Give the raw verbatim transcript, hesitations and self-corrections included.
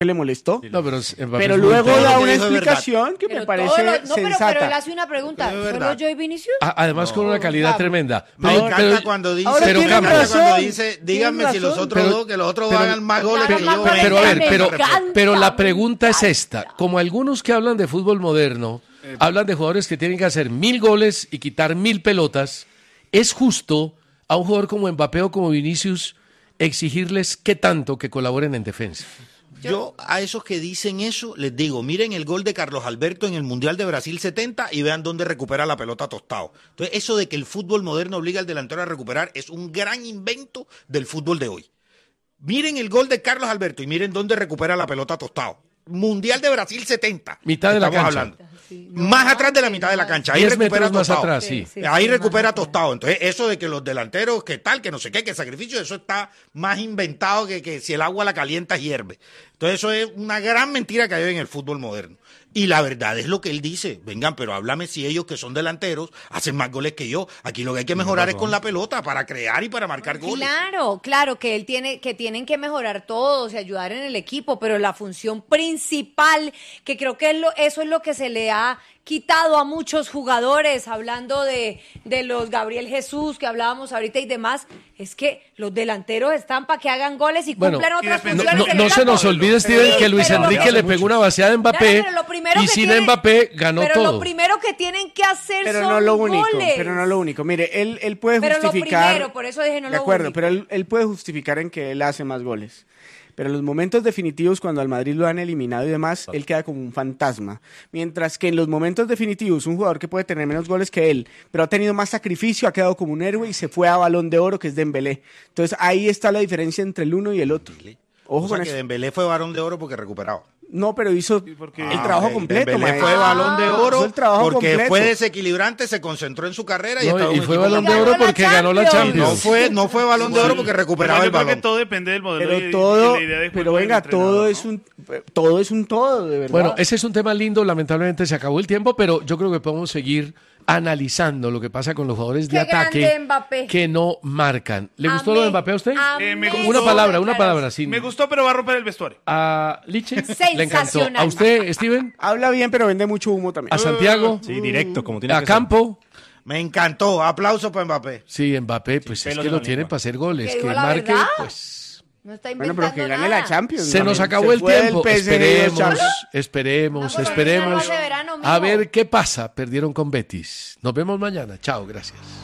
que le molestó. No, pero, pero luego da una explicación que pero me parece lo, no, sensata. Pero, pero él hace una pregunta. ¿Solo yo y Vinicius? Además no, con una calidad tremenda. Me pero, encanta pero, cuando dice, pero, me encanta razón, cuando dice díganme si los otros pero, dos, que los otros pero, hagan más goles pero, que yo. Pero, pero a ver, pero, encanta, pero la pregunta es esta. Como algunos que hablan de fútbol moderno, eh, hablan de jugadores que tienen que hacer mil goles y quitar mil pelotas, ¿es justo a un jugador como Mbappé o como Vinicius exigirles qué tanto que colaboren en defensa? Yo a esos que dicen eso les digo, miren el gol de Carlos Alberto en el Mundial de Brasil setenta y vean dónde recupera la pelota Tostado. Entonces, eso de que el fútbol moderno obliga al delantero a recuperar es un gran invento del fútbol de hoy. Miren el gol de Carlos Alberto y miren dónde recupera la pelota Tostado. Mundial de Brasil setenta. Mitad de la cancha. Hablando. Sí, no, más no, atrás de la mitad de la cancha. Ahí recupera más Tostado. Atrás, sí. Sí, sí, Ahí sí, recupera Tostado. Entonces, eso de que los delanteros, que tal, que no sé qué, que sacrificio, eso está más inventado que, que si el agua la calienta hierve. Entonces, eso es una gran mentira que hay en el fútbol moderno. Y la verdad es lo que él dice. Vengan, pero háblame si ellos que son delanteros hacen más goles que yo. Aquí lo que hay que mejorar es con la pelota para crear y para marcar goles. Claro, claro, que él tiene, que tienen que mejorar todos y ayudar en el equipo, pero la función principal, que creo que es lo, eso es lo que se le ha quitado a muchos jugadores, hablando de, de los Gabriel Jesús que hablábamos ahorita y demás, es que los delanteros están para que hagan goles y bueno, cumplan otras no, funciones. No, no, no se nos olvide, Steven, sí, que Luis Enrique le pegó una vaciada a Mbappé claro, y sin tiene, Mbappé ganó pero todo. Pero lo primero que tienen que hacer pero son no lo único, goles. Pero no lo único. Mire, él, él puede pero justificar... Pero lo primero, por eso dije no de lo acuerdo, único. pero él, él puede justificar en que él hace más goles. Pero en los momentos definitivos, cuando al Madrid lo han eliminado y demás, él queda como un fantasma. Mientras que en los momentos definitivos, un jugador que puede tener menos goles que él, pero ha tenido más sacrificio, ha quedado como un héroe y se fue a Balón de Oro, que es Dembélé. Entonces ahí está la diferencia entre el uno y el otro. Ojo o sea con que eso. Dembélé fue Balón de Oro porque recuperaba. No, pero hizo porque, el trabajo ah, completo. Dembélé fue Balón de Oro el trabajo porque completo. fue desequilibrante, se concentró en su carrera y, no, y fue Balón de Oro porque ganó la Champions. No fue, no fue Balón de Oro porque recuperaba bueno, el balón. Yo creo que todo depende del modelo. Pero y, todo, y la idea de pero venga, todo ¿no? es un, todo es un todo, de verdad. Bueno, ese es un tema lindo. Lamentablemente se acabó el tiempo, pero yo creo que podemos seguir analizando lo que pasa con los jugadores de Qué ataque Mbappé. que no marcan. ¿Le gustó Amé, lo de Mbappé a usted? Eh, me una gustó, palabra, una palabra. Sin... Me gustó, pero va a romper el vestuario. A Liche le encantó. ¿A usted, Steven? Habla bien, pero vende mucho humo también. ¿A Santiago? Sí, directo, como tiene ¿A que Campo? Ser. Me encantó. Aplauso para Mbappé. Sí, Mbappé, pues sí, es que lo tienen para hacer goles. Que marque, verdad? pues... No está bueno, pero que gane la Champions. Se nos acabó el tiempo. Esperemos, esperemos, esperemos. A ver qué pasa. Perdieron con Betis. Nos vemos mañana. Chao, gracias.